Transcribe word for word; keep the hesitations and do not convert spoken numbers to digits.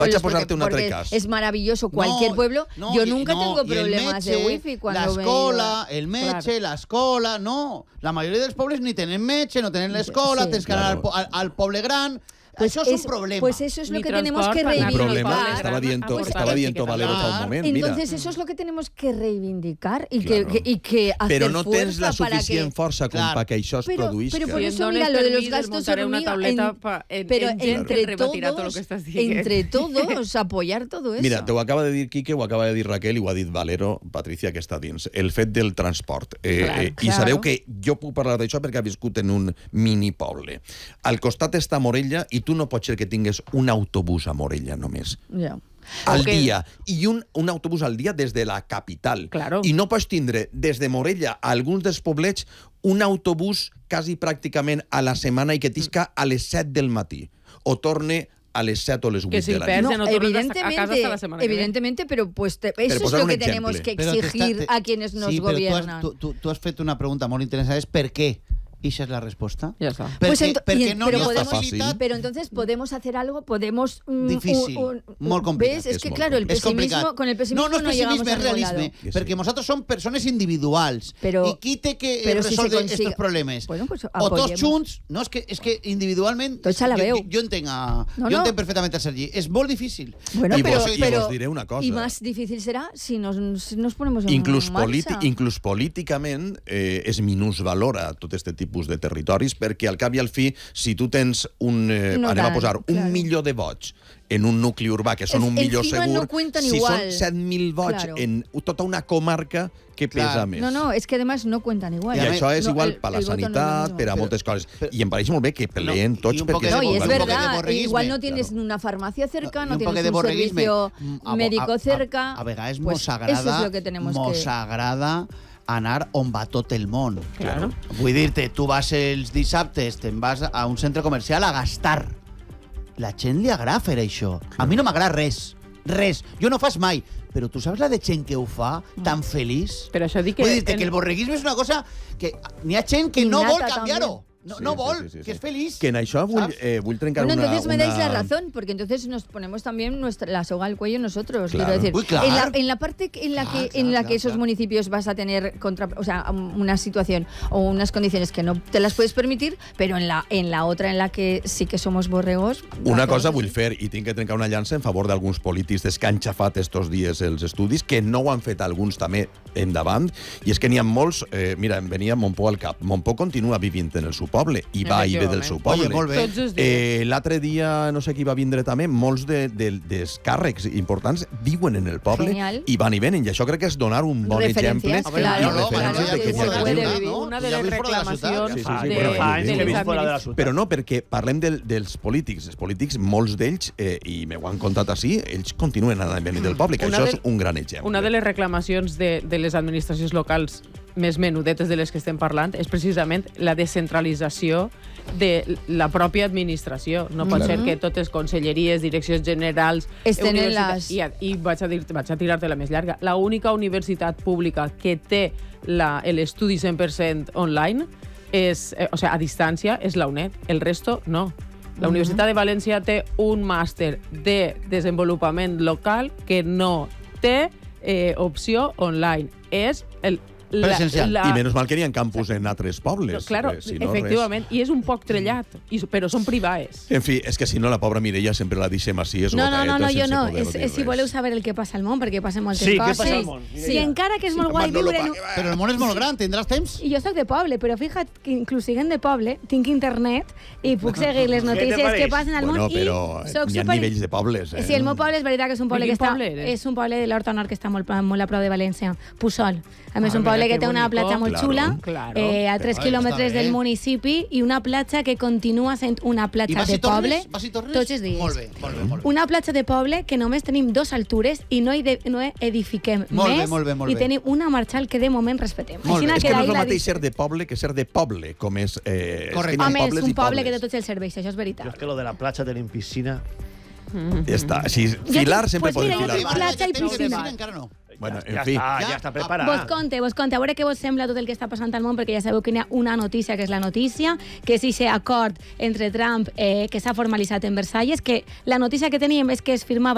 Vaig a posarte un altre cas. Es maravilloso cualquier No, pueblo. no, Yo y- nunca no, tengo y el problemas metge, de wifi cuando la me escola, iba. el metge, Claro. la escola, no. La mayoría dels pobles ni tenen metge, no tenen l'escola, Sí. tens que anar al, Claro. po- al, al poble gran. Pues Això és es- un problema. Pues eso es lo Ni que tenemos transport que para El anar al reivindicar. problema, bar, estava dient, a estava portar dient Valero fa un Claro. moment, mira. Entonces eso es lo que tenemos que reivindicar y, Claro. que, que- y que hacer Però no tens la fuerza para suficient que... força com Claro. perquè això es Pero, produïsca. pero por Si em eso, dones mira, lo de los permís, gastos desmuntaré una hormiga, tableta en- pa- en- pero en gent entre que rebatirà todos, tot lo que estàs dient. entre todos, apoyar todo eso. Mira, t'ho acaba de dir Quique, ho acaba de dir Raquel i ho ha dit Valero, Patricia, que està dins. El fet del transport. Eh, Clar, eh, I claro. sabeu que jo puc parlar d'això perquè he viscut en un mini poble. Al costat està Morella i tu no pots ser que tingues un autobús a Morella només. Ya. Al que- dia. I un, un autobús al dia des de la capital. Claro. I no pots tindre des de Morella a alguns dels poblets un autobús quasi pràcticament a la setmana i que tisca a les set del matí. O torne a les set o les vuit Que si de la perds nit. ja no tornes a casa hasta la semana que ve. evidentemente, pero pues te- eso es posar lo un que ejemplo. tenemos que Però exigir t'està- te- a quienes nos sí, però gobiernan. Tu has, tu, tu, tu has fet una pregunta molt interessant, és per què? I això és la resposta. Ja està. Perquè, Pues ento- perquè y- no pero n'hi ha podemos- facilitat. Pero entonces podemos hacer algo, podemos... mm, Difícil, molt complicat. ¿Ves? Es, Es que molt claro, el És pesimismo, complicat. con el pesimismo no, no no, és llegamos pessimisme, a és ningún realisme, lado. Sí. perquè nosaltres som persones individuals. Però- I qui té que però si se resoldre consiga- estos problemes? Bueno, pues o tots apoyemos. junts, no, és que, és que individualment... Tots a la jo, veu. jo, jo entenc, a, No, jo no. entenc perfectament a Sergi. És molt difícil. Bueno, I pero, vos- i pero vos diré una cosa. y más difícil será si nos, si nos ponemos en Inclús, marcha. politi inclús políticament eh, es minusvalora tot aquest tipus de territoris perquè al cap i al fi, si tu tens un, eh, No anem tant, a posar un claro. milió de vots en un nucli urbà, que són Es- un milió encima segur, no cuentan si igual. són set mil vots Claro. en tota una comarca, que pesa Clar. més. No, no, es que además no cuentan igual. I I a això és No, igual el- per la el voto no es lo sanitat, mismo. per a Però- moltes coses. però- I em pareix molt bé que peleen No, i tots un perquè... poc de- No, y es un poco de verdad, borreguisme. igual no tienes una farmacia cerca, no, I un poc tienes de un borreguisme. servicio Mm, a- médico a- a- cerca. A vegades pues mos agrada, eso es lo que tenemos mos que... agrada anar on va tot el món. Claro. Vull dir-te, tu vas els dissabtes, te'n vas a un centre comercial a gastar. La gent li agrada fer això. A mi no m'agrada res. Res. Jo no fas mai. Però tu saps la de gent que ho fa tan feliç? Per això dic que... Vull dir-te en- que el borreguisme és una cosa que n'hi ha gent que no Innata vol canviar-ho. No, Sí, no sí, vol, sí, sí, sí. que és feliç. Que en això vull, Saps? eh, vull trencar Bueno, una... entonces me una... dais la razón, porque entonces nos ponemos también nuestra, la soga al cuello nosotros. Claro. Quiero decir, Uy, claro. en, la, en la parte en la Claro, que, claro, en la claro, que esos claro. municipios vas a tener contra, o sea, una situación o unas condiciones que no te las puedes permitir, pero en la en la otra en la que sí que somos borregos. Una hacemos cosa así. vull fer, i tinc que trencar una llança en favor d'alguns polítics que han xafat estos dies els estudis, que no ho han fet alguns també endavant, i és que n'hi ha molts... Eh, mira, em venia Montpó al cap. Montpó continua vivint en el seu poble, i va i ve del seu poble. Oye, molt bé. Tots els dies. Eh, L'altre dia, no sé qui va vindre també, molts de, de, dels càrrecs importants viuen en el poble Genial. i van i venen, i això crec que és donar un bon Referencias, exemple claro, i claro, referències claro, de que que se n'hi ha puede gent. vivir. Una Tu de ja les vius fora de la ciutat. reclamacions Sí, sí, sí, de, però fa anys de que les vius fora de la administracions. ciutat. Però no, perquè parlem del, dels polítics. Els polítics, molts d'ells, eh, i m'ho han contat així, ells continuen anant i venint del poble, que Una això de- és un gran exemple. Una de les reclamacions de, de les administracions locals més menudetes de les que estem parlant és precisament la descentralització de la pròpia administració. No pot ser que totes conselleries, direccions generals... Estén en universitats- las- I, i vaig a, dir, vaig a tirar-te la més llarga. La única universitat pública que té la- l'estudi cent per cent online, és, eh, o sigui, a distància, és la UNED. El resto, no. La Universitat de València té un màster de desenvolupament local que no té eh, opció online. És el... Presencial. I menys mal que n'hi ha campus en altres pobles. No, claro, eh, si no, efectivament. I és un poc trellat, i, però són privades. Res. En fi, és que si no, la pobra Mireia sempre la deixem així, és No, no, no, no, jo no. És, És, és si voleu saber el que passa al món, perquè passen moltes Sí, què coses. passa al món? I encara que és molt guai viure en un... Però el món és molt gran, tindràs temps? I jo sóc de poble, però fixa't que inclús siguent de poble, tinc internet i puc seguir les notícies pareix? que passen al Bueno, món però i soc n'hi ha super... nivells de pobles, eh? Sí, el meu poble és veritat que és un poble De que quin està... poble eres? És un poble de l'Horta Nord que està molt, molt a prop de València, Puçol. A més, Ah, un poble mira, que que té una bonico. platja molt Claro, xula, claro. eh, a tres Però, quilòmetres està bé. del municipi, i una platja que continua sent una I platja vas i de poble tornes? Vas i tornes? tots els dies. Molt bé, molt bé, molt bé. Una platja de poble que només tenim dos altures i no, hi de, no edifiquem Molt bé, més molt bé, molt i bé. tenim una marxal que de moment respetem. Molt Així bé. És que queda no és ahí el la mateix dis- ser de poble que ser de poble, com és... Eh, és Correcte. que n'hi ha Home, és pobles un i poble que té pobles. tots els serveis, això és Jo veritat. és que lo de la platja tenim piscina... Ja està. Així, filar tinc- sempre pues podem mira, jo filar. tinc platja i Temps de piscina. piscina encara no. Bueno, ja, en ja fi. està, ja, Ja. està Vos preparat. conte, vos conte, a veure què vos sembla tot el que està passant al món, perquè ja sabeu que hi ha una notícia que és la notícia, que és aquest acord entre Trump eh, que s'ha formalitzat en Versalles, que la notícia que teníem és que es firmava